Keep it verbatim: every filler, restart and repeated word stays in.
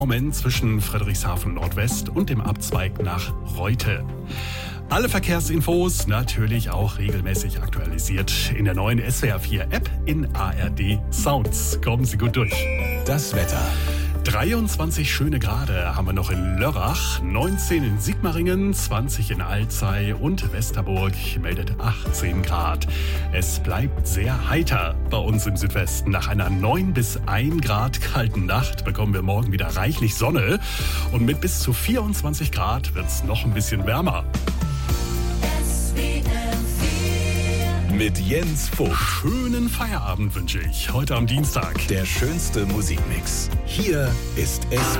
Moment zwischen Friedrichshafen Nordwest und dem Abzweig nach Reute. Alle Verkehrsinfos natürlich auch regelmäßig aktualisiert in der neuen S W R vier App in A R D Sounds. Kommen Sie gut durch. Das Wetter. dreiundzwanzig schöne Grade haben wir noch in Lörrach, neunzehn in Sigmaringen, zwanzig in Alzey und Westerburg meldet achtzehn Grad. Es bleibt sehr heiter bei uns im Südwesten. Nach einer neun bis ein Grad kalten Nacht bekommen wir morgen wieder reichlich Sonne und mit bis zu vierundzwanzig Grad wird es noch ein bisschen wärmer. Mit Jens Vogt. Schönen Feierabend wünsche ich heute am Dienstag. Der schönste Musikmix. Hier ist S W R.